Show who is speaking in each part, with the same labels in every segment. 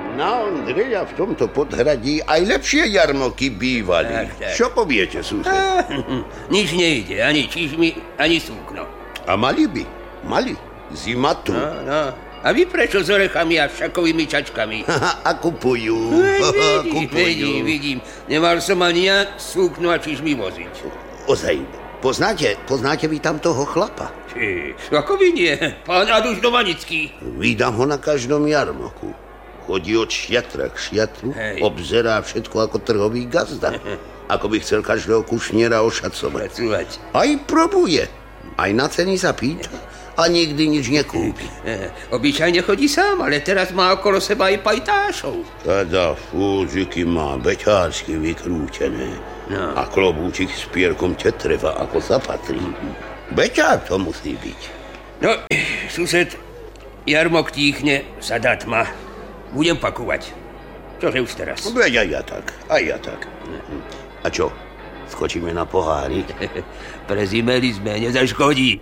Speaker 1: Na Ondreja v tomto podhradí aj lepšie jarmoky bývali.
Speaker 2: Tak.
Speaker 1: Čo poviete, sused?
Speaker 2: Nič nejde, ani čižmy, ani súkno.
Speaker 1: A mali by. Mali. Zima tu.
Speaker 2: No. A vy prečo s orechami a všakovými čačkami?
Speaker 1: A kupujú.
Speaker 2: Vidím. Nemal som ani ja súkno a čižmy voziť.
Speaker 1: Ozaj, poznáte vy tam toho chlapa?
Speaker 2: Ako vy nie? Pán Aduš Domanický.
Speaker 1: Vídam ho na každom jarmoku. Chodí od šiatra k šiatru, obzerá všetko ako trhový gazda. Ako by chcel každého kušniera ošacovať. Aj probuje. Aj na ceny sa pýta a nikdy nič nekúpi.
Speaker 2: Obyčajne chodí sám, ale teraz má okolo seba aj pajtášov.
Speaker 1: Teda fúziky má beťársky vykrútené. No. A klobúčik s pierkom tetreva, ako sa patrí. Beťár to musí byť.
Speaker 2: No, sused, jarmok tíchne, sadá tma. Budem pakovať. Čože už teraz?
Speaker 1: Veď aj ja tak. A čo? Skočíme na pohárik?
Speaker 2: Prezimeli sme, nezaškodí.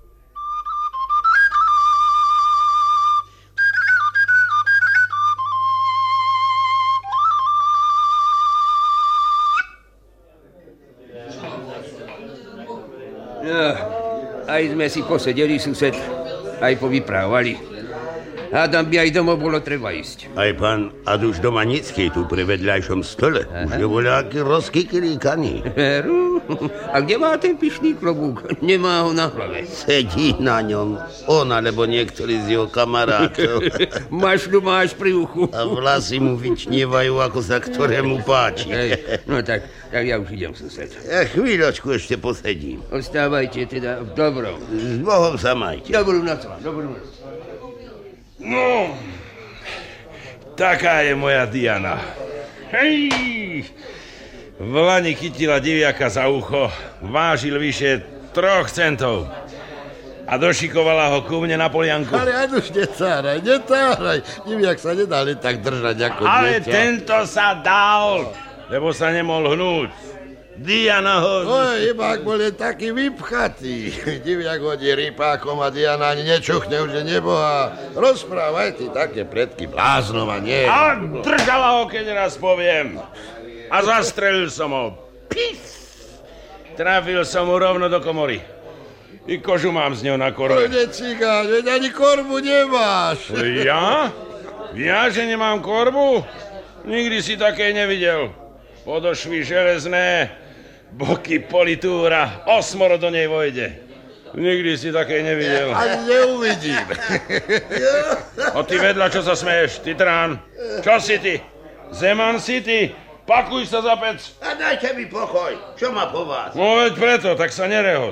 Speaker 2: No, aj sme si posedeli, sused, aj povyprávali. Hádam by aj domov bolo treba ísť.
Speaker 1: Aj pán Aduš Domanický tu pri vedľajšom stole. Už je voľaký rozkykrikaný.
Speaker 2: Veru? A kde má ten pyšný klobúk? Nemá ho na hlave.
Speaker 1: Sedí na ňom on alebo niektorý z jeho kamarátov.
Speaker 2: Mašľu máš pri uchu.
Speaker 1: A vlasy mu vyčnievajú, ako sa ktorému páči.
Speaker 2: No tak ja už idem, sused.
Speaker 1: Chvíľočku ešte posedím.
Speaker 2: Ostávajte teda v dobrom.
Speaker 1: S Bohom sa majte.
Speaker 2: Dobrú noc vám, dobrú noc.
Speaker 3: No, taká je moja Diana. Hej! V lani chytila diviaka za ucho, vážil vyše 3 centov. A došikovala ho ku mne na polianku.
Speaker 4: Ale Aduš, netáraj. Diviak sa nedal len tak držať ako dieťa.
Speaker 3: Ale tento sa dal, lebo sa nemohol hnúť. Diana ho...
Speaker 4: Iba ak bol len taký vypchatý. Diviak hodí rýpákom a Diana ani nečuchne už je neboha. Rozprávaj ty také predky bláznom a nie.
Speaker 3: A držala ho, keď raz poviem. A zastrelil som ho. Pif! Trafil som mu rovno do komory. I kožu mám z ňou na korbe.
Speaker 4: Necigáň, veď ani korbu nemáš.
Speaker 3: Ja? Ja, že nemám korbu? Nikdy si také nevidel. Podošvy železné, boky politúra, 8 do nej vojde. Nikdy si také nevidel.
Speaker 4: Ani neuvidím.
Speaker 3: A ty vedľa, čo sa smeješ, ty trán? Čo si ty? Zeman si ty? Pakuj sa za pec.
Speaker 1: A dajte mi pokoj. Čo má po vás?
Speaker 3: No veď preto, tak sa nerehoc.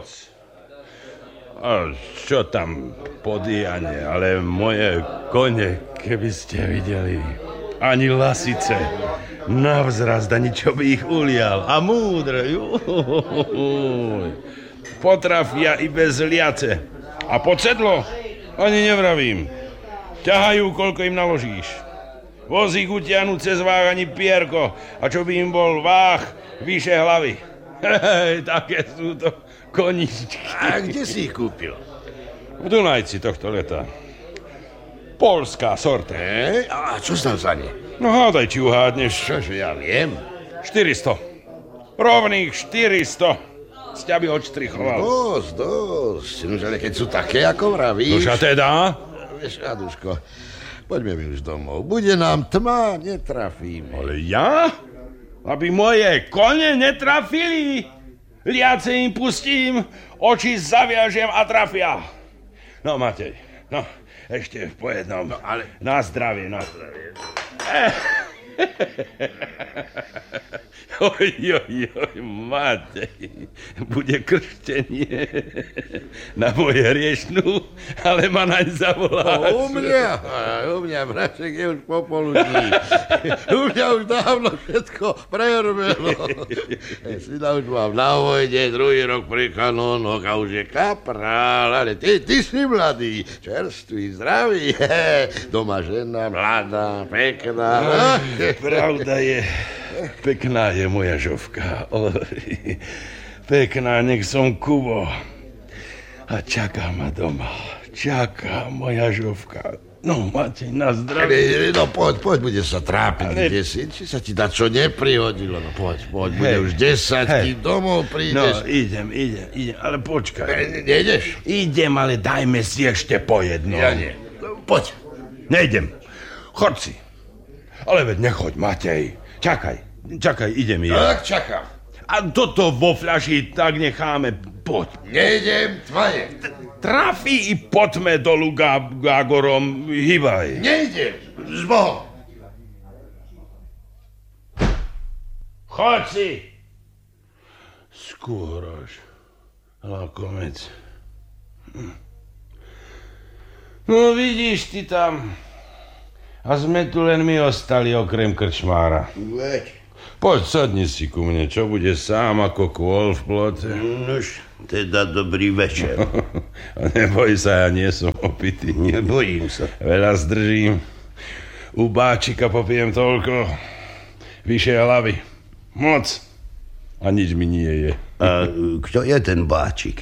Speaker 3: A čo tam po Diane, ale moje kone, keby ste videli, ani lasice. Navzrast ani čo by ich ulial. A múdre. Potrafia i bez liace. A pod sedlo? Ani nevravím. Ťahajú, koľko im naložíš. Vozík utiahnu cez váh ani pierko. A čo by im bol váh vyše hlavy. Také sú to koníčky.
Speaker 4: A kde si ich kúpil?
Speaker 3: V Dunajci tohto leta. Polská sorta.
Speaker 4: A čo tam za ne?
Speaker 3: No hádaj, či uhádneš.
Speaker 4: Čože ja viem?
Speaker 3: 400. Rovných 400. Z ťa by odštrichoval.
Speaker 4: Dosť. Nož, ale keď sú také, ako vravíš...
Speaker 3: Nož a teda?
Speaker 4: Vieš, Aduško, poďme mi už domov. Bude nám tma, netrafíme.
Speaker 3: Ale ja? Aby moje kone netrafili? Liace im pustím, oči zaviažem a trafia. No, Matej, no, ešte po jednom. No, ale... Na zdravie, na zdravie. Oj, Matej, bude krštenie na moje hriešnú, ale ma naň zavoláš.
Speaker 4: U mňa, braček, je už popoludní. U mňa už dávno všetko prerbelo. Syna už mám na vojde, druhý rok pri kanónoch a už je kaprál, ale ty si mladý, čerstvý, zdravý. Doma žena, mladá, pekná.
Speaker 3: Pravda je, pekná je moja žovka. Pekná, nech som Kubo. A čaká ma doma. Čaká moja žovka. No, Matej, na zdravie.
Speaker 4: No poď, budeš sa trápiť, kde si. Či sa ti dá čo neprihodilo, no poď, bude už 10, kým domov prídeš.
Speaker 3: No, idem, ale počkaj.
Speaker 4: Nejdeš?
Speaker 3: Idem, ale dajme si ešte po jedno.
Speaker 4: Ja nie. Poď.
Speaker 3: Nejdem. Choď si. Ale veď nechoď, Matej. Čakaj, idem ja.
Speaker 4: Tak čakám.
Speaker 3: A toto vo fľaši tak necháme. Poď.
Speaker 4: Nejdem, tvaje.
Speaker 3: Trafi i poďme dolu Gágorom. Hýbaj.
Speaker 4: Nejdem. S Bohom.
Speaker 3: Choď si. Skôr až. Lakomec. No vidíš ty tam. A sme tu len my ostali okrem krčmára.
Speaker 1: Veď.
Speaker 3: Poď, sadni si ku mne, čo bude sám ako kôl v plote.
Speaker 1: Nož, teda dobrý večer.
Speaker 3: Neboj sa, ja nie som opitý.
Speaker 1: Nebojím sa.
Speaker 3: Veľa zdržím. U báčika popijem toľko. Vyššie hlavy. Moc. A nič mi nie je.
Speaker 1: A kto je ten báčik?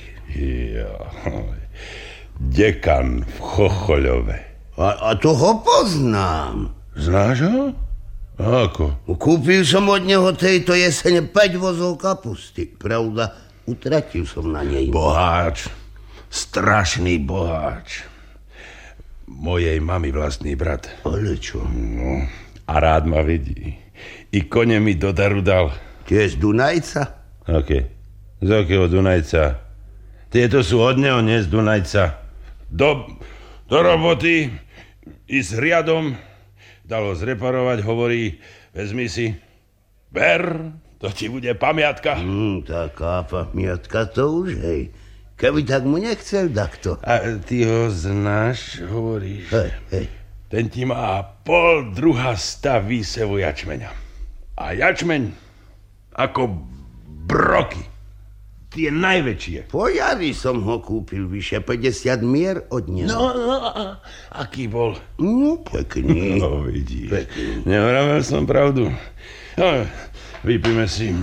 Speaker 3: Dekan v Chochoľove.
Speaker 1: A to ho poznám.
Speaker 3: Znáš ho? Ako?
Speaker 1: Kúpil som od neho tejto jesene 5 vozov kapusty. Pravda, utratil som na nej.
Speaker 3: Boháč. Strašný boháč. Mojej mamy vlastný brat.
Speaker 1: Ale čo?
Speaker 3: No, a rád ma vidí. I kone mi do daru dal.
Speaker 1: Tie z Dunajca?
Speaker 3: Aké? Z akého Dunajca? Tieto sú od neho, nie z Dunajca. Do roboty i s riadom dalo zreparovať, hovorí, vezmi si, ber, to ti bude pamiatka.
Speaker 1: Taká pamiatka to už, hej. Keby tak mu nechcel, tak to.
Speaker 3: A ty ho znáš, hovoríš?
Speaker 1: Hej.
Speaker 3: Ten ti má 1/2 výsevu jačmeňa. A jačmeň ako broky. Tie najväčšie.
Speaker 1: Po jari som ho kúpil vyše 50 mier od neho.
Speaker 3: No, aký bol?
Speaker 1: No, pekný.
Speaker 3: No, vidíš.
Speaker 1: Pekný.
Speaker 3: Nehovoril som pravdu. No, vypíme si.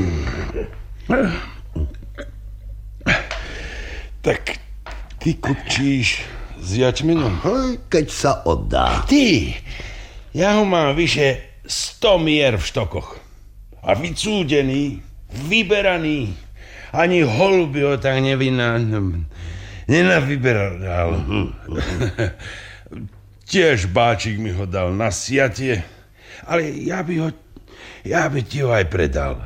Speaker 3: Tak ty kupčíš s jačmeňom?
Speaker 1: Keď sa oddá.
Speaker 3: Ty! Ja ho mám vyše 100 mier v štokoch. A vycúdený, vyberaný. Ani holuby ho tak nenavyberal. Tiež báčik mi ho dal na siatie, ale ja by ti ho aj predal.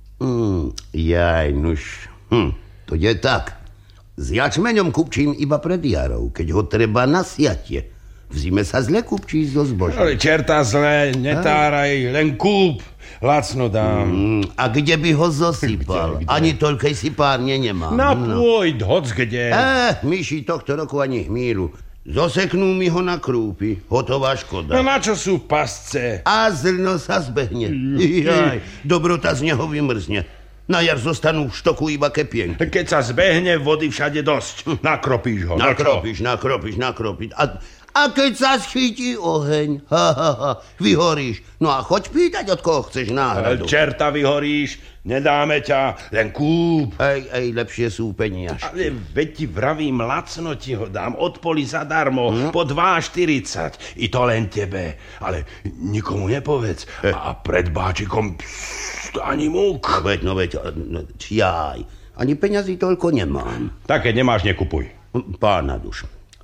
Speaker 1: Jaj, nuž. To je tak. S jačmeňom kupčím iba pred jarou, keď ho treba na siatie. V zime sa zle kupčí zo zbožia.
Speaker 3: Ale čerta zle, netáraj, len kúp. Lacno dám.
Speaker 1: A kde by ho zosypal?
Speaker 3: Kde?
Speaker 1: Ani toľkej sypárne nemám.
Speaker 3: Pôjď, hoc kde.
Speaker 1: Myši tohto roku ani hmíru. Zoseknú mi ho na krúpy. Hotová škoda.
Speaker 3: No na čo sú pasce?
Speaker 1: A zrno sa zbehne. Jaj, dobrota z neho vymrzne. Na jar zostanú v štoku iba kepienky.
Speaker 3: Keď sa zbehne, vody všade dosť. Nakropíš ho.
Speaker 1: Nakropíš. A keď sa schytí oheň, vyhoríš. No a choď pýtať, od koho chceš náhradu.
Speaker 3: Čerta vyhoríš, nedáme ťa, len kúp.
Speaker 1: Ej, lepšie sú peniažky.
Speaker 3: Ale veď ti vravím, lacno ti ho dám, od poli zadarmo, po 2,40. I to len tebe. Ale nikomu nepovedz. A pred báčikom ani múk.
Speaker 1: No veď, jaj. Ani peňazí toľko nemám.
Speaker 3: Tak keď nemáš, nekupuj.
Speaker 1: Pána duš.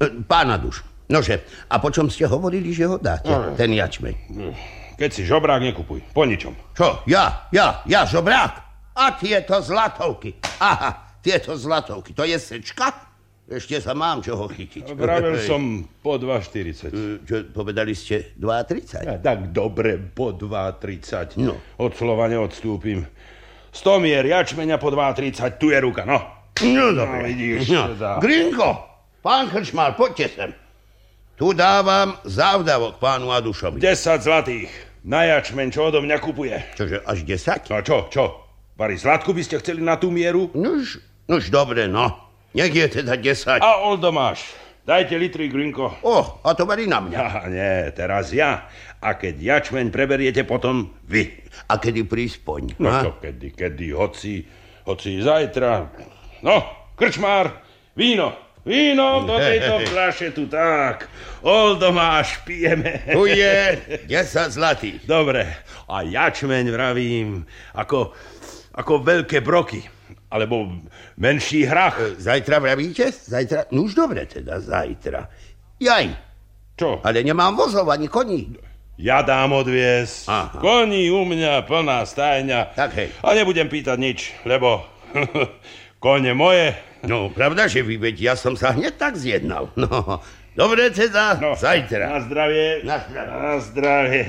Speaker 1: Nože, a po čom ste hovorili, že ho dáte? Ten jačmeň.
Speaker 3: Keď si žobrák, nekupuj. Po ničom.
Speaker 1: Čo? Ja, žobrák? A tieto zlatovky. Aha, tieto zlatovky. To je sečka? Ešte sa mám čoho chytiť.
Speaker 3: Vravel som po 2,40.
Speaker 1: Čo, povedali ste 2,30?
Speaker 3: Tak dobre, po 2,30.
Speaker 1: No.
Speaker 3: Od slova neodstúpim. 100 mier jačmeňa po 2,30. Tu je ruka, no.
Speaker 1: No, dobre.
Speaker 3: Vidíš.
Speaker 1: No. Grinko, pán krčmár, poďte sem. Tu dávam závdavok pánu Adušovi.
Speaker 3: 10 zlatých. Na jačmeň, čo odo mňa kupuje.
Speaker 1: Čože, až 10?
Speaker 3: No čo? Vari zlatku by ste chceli na tú mieru?
Speaker 1: Nuž dobre, no. Nech je teda 10.
Speaker 3: A Oldo máš. Dajte litri, Grinko.
Speaker 1: A to verí na mňa.
Speaker 3: Nie, teraz ja. A keď jačmeň preberiete, potom vy.
Speaker 1: A kedy príspoň?
Speaker 3: No čo, kedy, hoci zajtra. No, krčmár, víno. Víno do tejto fľaše tu tak. Oldomáš, pijeme.
Speaker 1: Tu je 10 zlatých.
Speaker 3: Dobre, a jačmeň vravím, ako veľké broky, alebo menší hrach.
Speaker 1: Zajtra vravíte? Zajtra? No už dobre teda, zajtra. Jaj,
Speaker 3: Čo?
Speaker 1: ale nemám vozov ani koní.
Speaker 3: Ja dám odviesť.
Speaker 1: Aha.
Speaker 3: Koní u mňa, plná stajňa.
Speaker 1: Tak hej.
Speaker 3: A nebudem pýtať nič, lebo kone moje.
Speaker 1: No, pravda, že vy, veď ja som sa hneď tak zjednal. No, dobre teda,
Speaker 3: No,
Speaker 1: zajtra.
Speaker 3: Na zdravie.
Speaker 1: Na zdravie.
Speaker 3: Na zdravie.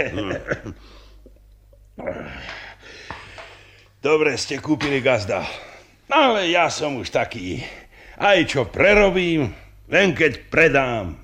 Speaker 3: Dobre ste kúpili, gazda. Ale ja som už taký. Aj čo prerobím, len keď predám.